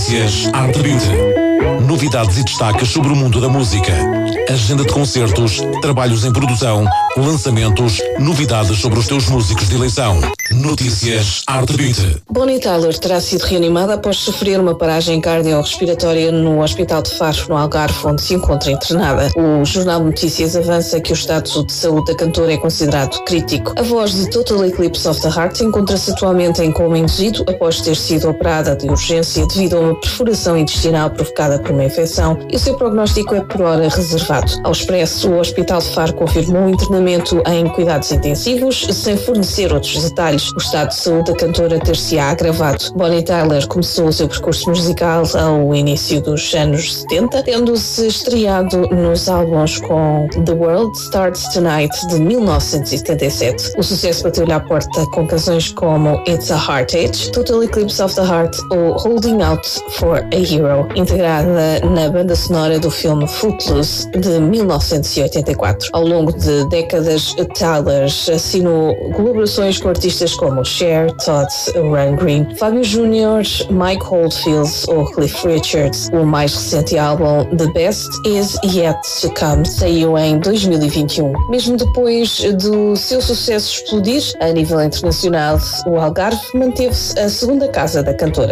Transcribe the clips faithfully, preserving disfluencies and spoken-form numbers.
Notícias Arte Beat. Novidades e destaques sobre o mundo da música. Agenda de concertos, trabalhos em produção, lançamentos, novidades sobre os teus músicos de eleição. Notícias Arte Beat. Bonnie Tyler terá sido reanimada após sofrer uma paragem cardiorrespiratória no Hospital de Faro, no Algarve, onde se encontra internada. O Jornal de Notícias avança que o estado de saúde da cantora é considerado crítico. A voz de Total Eclipse of the Heart encontra-se atualmente em coma induzido após ter sido operada de urgência devido a uma perfuração intestinal provocada por uma infecção, e o seu prognóstico é por hora reservado. Ao Expresso, o Hospital de Faro confirmou o internamento em cuidados intensivos, sem fornecer outros detalhes. O estado de saúde da cantora ter-se-á agravado. Bonnie Tyler começou o seu percurso musical ao início dos anos setenta, tendo-se estreado nos álbuns com The World Starts Tonight, de mil novecentos e setenta e sete. O sucesso bateu-lhe à porta com canções como It's a Heartache, Total Eclipse of the Heart ou Holding Out for a Hero, integrada na banda sonora do filme Footloose, de mil novecentos e oitenta e quatro. Ao longo de décadas, Tyler assinou colaborações com artistas como Cher, Todd Rundgren, Fábio Júnior, Mike Oldfield ou Cliff Richards. O mais recente álbum, The Best Is Yet to Come, saiu em dois mil e vinte e um. Mesmo depois do seu sucesso explodir a nível internacional, o Algarve manteve-se a segunda casa da cantora.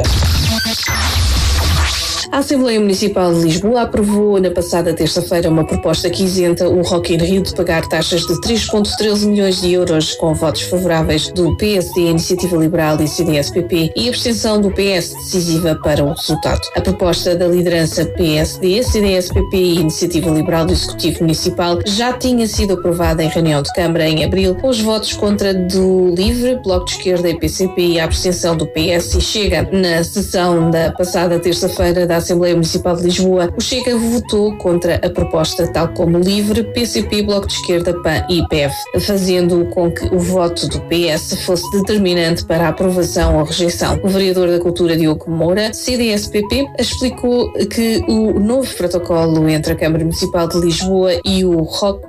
A Assembleia Municipal de Lisboa aprovou na passada terça-feira uma proposta que isenta o Rock in Rio de pagar taxas de três vírgula treze milhões de euros, com votos favoráveis do P S D, Iniciativa Liberal e C D S P P, e abstenção do P S decisiva para o resultado. A proposta da liderança P S D, C D S P P e Iniciativa Liberal do Executivo Municipal já tinha sido aprovada em reunião de Câmara em abril, com os votos contra do Livre, Bloco de Esquerda e P C P e a abstenção do P S e Chega. Na sessão da passada terça-feira da Assembleia Municipal de Lisboa, o Chega votou contra a proposta, tal como Livre, P C P, Bloco de Esquerda, P A N e P E V, fazendo com que o voto do P S fosse determinante para a aprovação ou rejeição. O vereador da Cultura, Diogo Moura, C D S P P, explicou que o novo protocolo entre a Câmara Municipal de Lisboa e o Rock